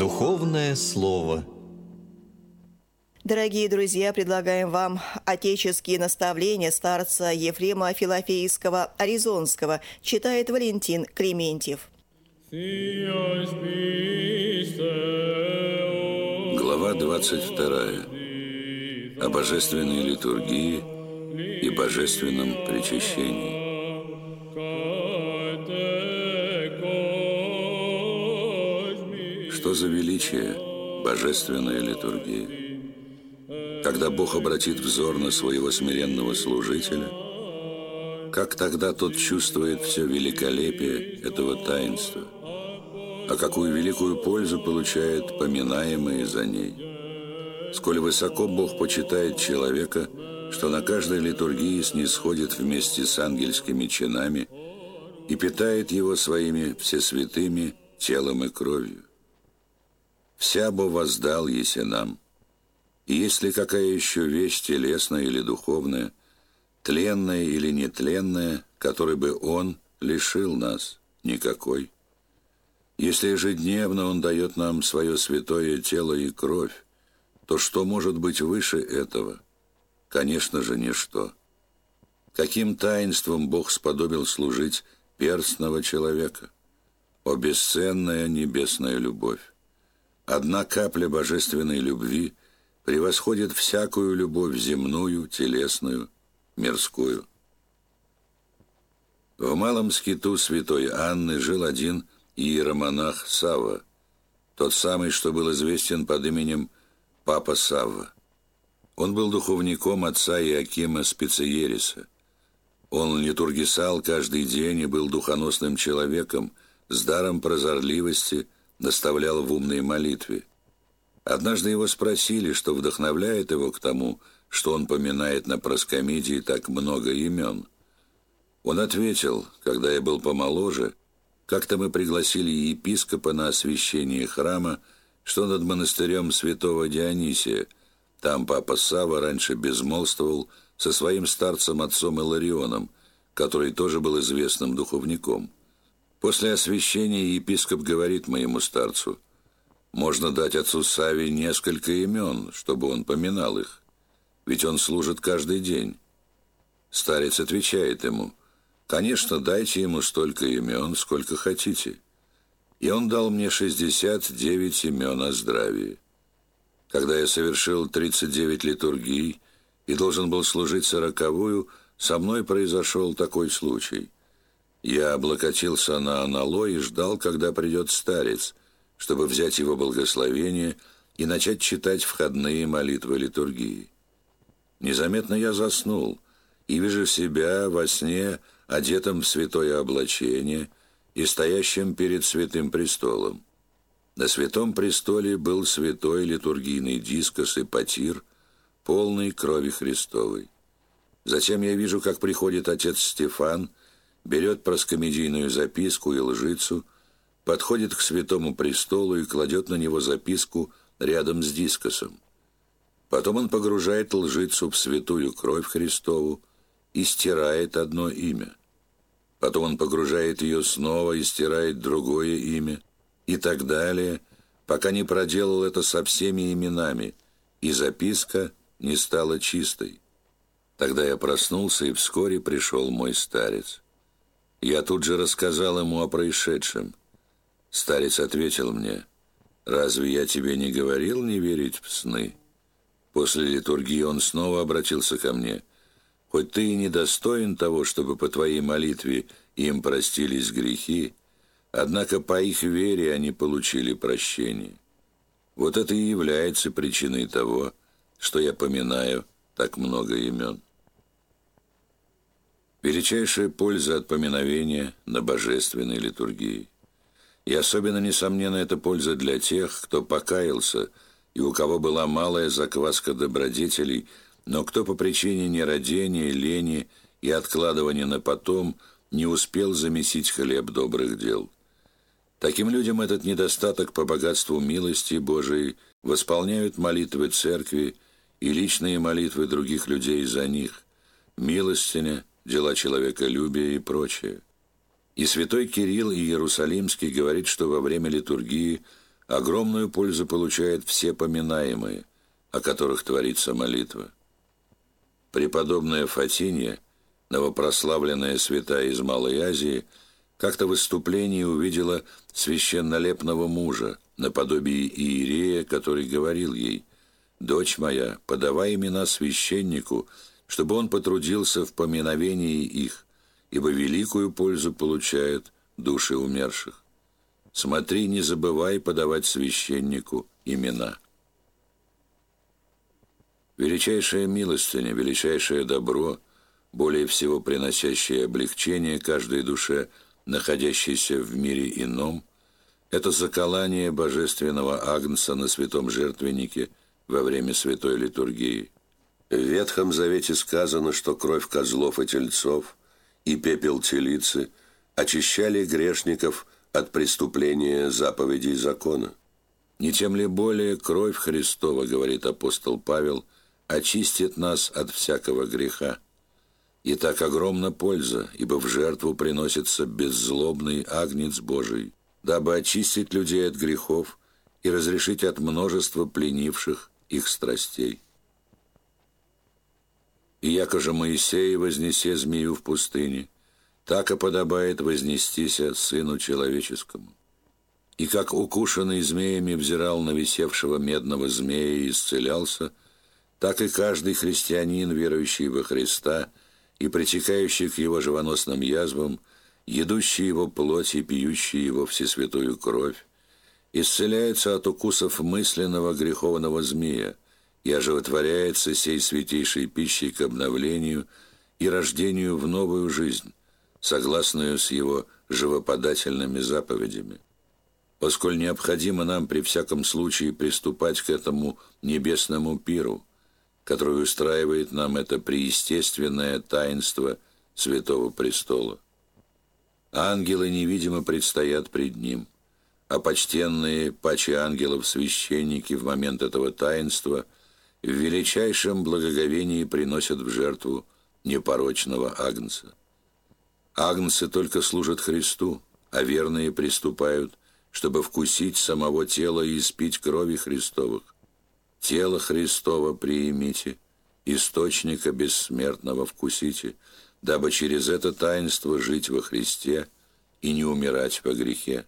Духовное слово. Дорогие друзья, предлагаем вам отеческие наставления старца Ефрема Филофейского Аризонского, читает Валентин Клементьев. Глава 22. О божественной литургии и божественном причащении. Что за величие божественная литургия? Когда Бог обратит взор на своего смиренного служителя, как тогда тот чувствует все великолепие этого таинства, а какую великую пользу получает поминаемый за ней. Сколь высоко Бог почитает человека, что на каждой литургии снисходит вместе с ангельскими чинами и питает его своими всесвятыми телом и кровью. «Вся бы воздал еси нам». И есть ли какая еще вещь телесная или духовная, тленная или нетленная, которой бы Он лишил нас? Никакой. Если ежедневно Он дает нам свое святое тело и кровь, то что может быть выше этого? Конечно же, ничто. Каким таинством Бог сподобил служить перстного человека? О бесценная небесная любовь! Одна капля божественной любви превосходит всякую любовь земную, телесную, мирскую. В малом скиту святой Анны жил один иеромонах Савва, тот самый, что был известен под именем Папа Савва. Он был духовником отца Иоакима Специериса. Он литургисал каждый день и был духоносным человеком, с даром прозорливости наставлял в умной молитве. Однажды его спросили, что вдохновляет его к тому, что он поминает на проскомидии так много имен. Он ответил: когда я был помоложе, как-то мы пригласили епископа на освящение храма, что над монастырем святого Дионисия. Там папа Савва раньше безмолвствовал со своим старцем отцом Иларионом, который тоже был известным духовником. После освящения епископ говорит моему старцу: можно дать отцу Савве несколько имен, чтобы он поминал их, ведь он служит каждый день. Старец отвечает ему: конечно, дайте ему столько имен, сколько хотите. И он дал мне 69 имен о здравии. Когда я совершил 39 литургий и должен был служить 40-ю, со мной произошел такой случай. Я облокотился на аналой и ждал, когда придет старец, чтобы взять его благословение и начать читать входные молитвы литургии. Незаметно я заснул и вижу себя во сне, одетым в святое облачение и стоящим перед святым престолом. На святом престоле был святой литургийный дискос и потир, полный крови Христовой. Затем я вижу, как приходит отец Стефан, берет проскомидийную записку и лжицу, подходит к святому престолу и кладет на него записку рядом с дискосом. Потом он погружает лжицу в святую кровь Христову и стирает одно имя. Потом он погружает ее снова и стирает другое имя, и так далее, пока не проделал это со всеми именами, и записка не стала чистой. Тогда я проснулся, и вскоре пришел мой старец. Я тут же рассказал ему о происшедшем. Старец ответил мне: «Разве я тебе не говорил не верить в сны?» После литургии он снова обратился ко мне: «Хоть ты и недостоин того, чтобы по твоей молитве им простились грехи, однако по их вере они получили прощение. Вот это и является причиной того, что я поминаю так много имен». Величайшая польза от поминовения на божественной литургии. И особенно, несомненно, это польза для тех, кто покаялся, и у кого была малая закваска добродетелей, но кто по причине нерадения, лени и откладывания на потом не успел замесить хлеб добрых дел. Таким людям этот недостаток по богатству милости Божией восполняют молитвы церкви и личные молитвы других людей за них, милостиня, дела человеколюбия и прочее. И святой Кирилл Иерусалимский говорит, что во время литургии огромную пользу получают все поминаемые, о которых творится молитва. Преподобная Фатинья, новопрославленная святая из Малой Азии, как-то в выступлении увидела священнолепного мужа, наподобие иерея, который говорил ей: «Дочь моя, подавай имена священнику, чтобы он потрудился в поминовении их, ибо великую пользу получают души умерших. Смотри, не забывай подавать священнику имена». Величайшая милостыня, величайшее добро, более всего приносящее облегчение каждой душе, находящейся в мире ином, это заколание божественного агнца на святом жертвеннике во время святой литургии. В Ветхом Завете сказано, что кровь козлов и тельцов и пепел телицы очищали грешников от преступления заповедей закона. Не тем ли более кровь Христова, говорит апостол Павел, очистит нас от всякого греха. И так огромна польза, ибо в жертву приносится беззлобный агнец Божий, дабы очистить людей от грехов и разрешить от множества пленивших их страстей. И яко же Моисей вознесе змею в пустыне, так и подобает вознестися Сыну Человеческому. И как укушенный змеями взирал на висевшего медного змея и исцелялся, так и каждый христианин, верующий во Христа и притекающий к его живоносным язвам, едущий его плоть и пьющий его всесвятую кровь, исцеляется от укусов мысленного греховного змея и оживотворяется сей святейшей пищей к обновлению и рождению в новую жизнь, согласную с его живоподательными заповедями. Поскольку необходимо нам при всяком случае приступать к этому небесному пиру, который устраивает нам это преестественное таинство Святого Престола. Ангелы невидимо предстоят пред Ним, а почтенные паче ангелов священники в момент этого таинства в величайшем благоговении приносят в жертву непорочного агнца. Агнцы только служат Христу, а верные приступают, чтобы вкусить самого тела и испить крови Христовых. Тело Христово приимите, источника бессмертного вкусите, дабы через это таинство жить во Христе и не умирать во грехе.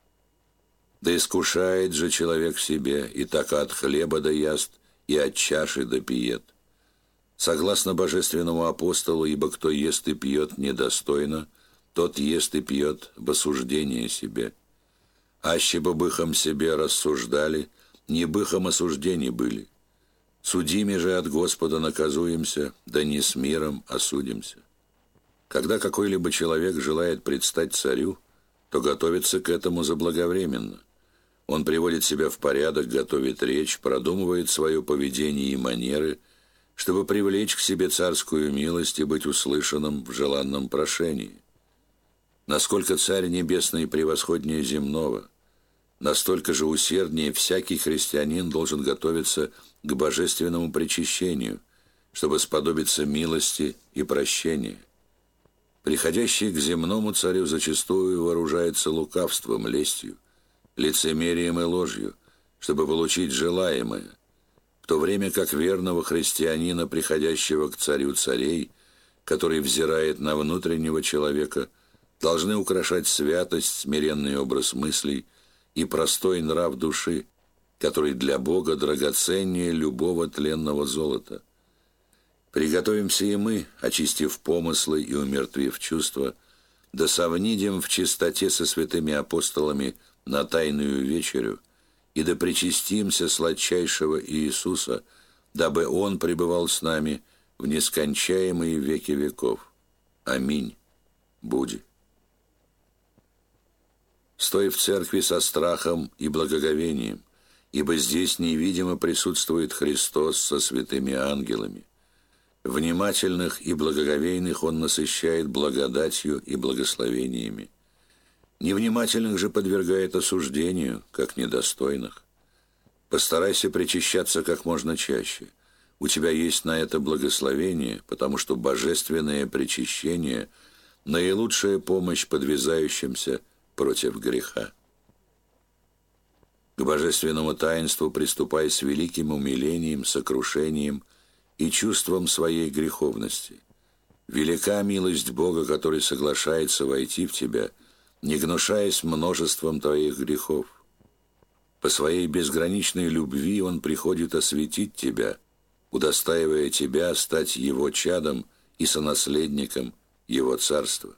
Да искушает же человек в себе, и так от хлеба да яст, и от чаши да пиет. Согласно божественному апостолу, ибо кто ест и пьет недостойно, тот ест и пьет в осуждение себе. Аще бы быхом себе рассуждали, не быхом осуждены были. Судими же от Господа наказуемся, да не с миром осудимся. Когда какой-либо человек желает предстать царю, то готовится к этому заблаговременно. Он приводит себя в порядок, готовит речь, продумывает свое поведение и манеры, чтобы привлечь к себе царскую милость и быть услышанным в желанном прошении. Насколько Царь Небесный превосходнее земного, настолько же усерднее всякий христианин должен готовиться к божественному причащению, чтобы сподобиться милости и прощения. Приходящий к земному царю зачастую вооружается лукавством, лестью, лицемерием и ложью, чтобы получить желаемое, в то время как верного христианина, приходящего к царю царей, который взирает на внутреннего человека, должны украшать святость, смиренный образ мыслей и простой нрав души, который для Бога драгоценнее любого тленного золота. Приготовимся и мы, очистив помыслы и умертвив чувства, да совнидем в чистоте со святыми апостолами на тайную вечерю, и да причастимся сладчайшего Иисуса, дабы Он пребывал с нами в нескончаемые веки веков. Аминь. Буди. Стой в церкви со страхом и благоговением, ибо здесь невидимо присутствует Христос со святыми ангелами. Внимательных и благоговейных Он насыщает благодатью и благословениями. Невнимательных же подвергает осуждению, как недостойных. Постарайся причащаться как можно чаще. У тебя есть на это благословение, потому что божественное причащение – наилучшая помощь подвязающимся против греха. К божественному таинству приступай с великим умилением, сокрушением и чувством своей греховности. Велика милость Бога, который соглашается войти в тебя, не гнушаясь множеством твоих грехов. По своей безграничной любви Он приходит осветить тебя, удостаивая тебя стать Его чадом и сонаследником Его царства.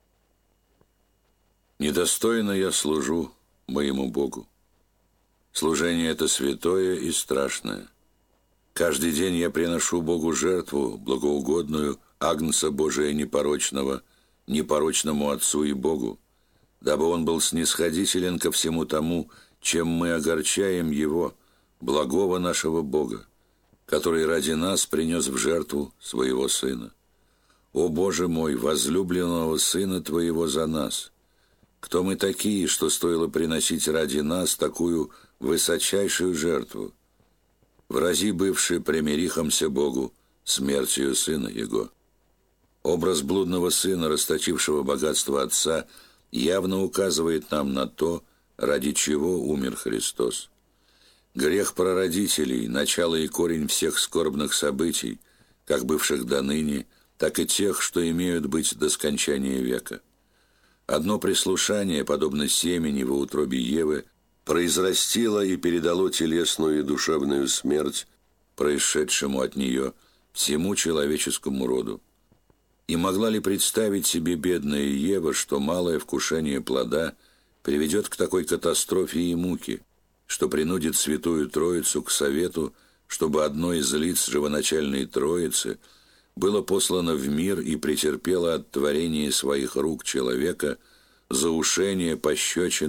Недостойно я служу моему Богу. Служение это святое и страшное. Каждый день я приношу Богу жертву, благоугодную, Агнца Божия непорочного, непорочному Отцу и Богу, дабы Он был снисходителен ко всему тому, чем мы огорчаем Его, благого нашего Бога, который ради нас принес в жертву Своего Сына. О Боже мой, возлюбленного Сына Твоего за нас! Кто мы такие, что стоило приносить ради нас такую высочайшую жертву? Врази бывшие примирихомся Богу смертью Сына Его. Образ блудного сына, расточившего богатство Отца, явно указывает нам на то, ради чего умер Христос. Грех прародителей, начало и корень всех скорбных событий, как бывших до ныне, так и тех, что имеют быть до скончания века. Одно прислушание, подобно семени во утробе Евы, произрастило и передало телесную и душевную смерть, происшедшему от нее, всему человеческому роду. И могла ли представить себе бедная Ева, что малое вкушение плода приведет к такой катастрофе и муке, что принудит Святую Троицу к совету, чтобы одно из лиц живоначальной Троицы было послано в мир и претерпело от творения своих рук человека заушение, пощечины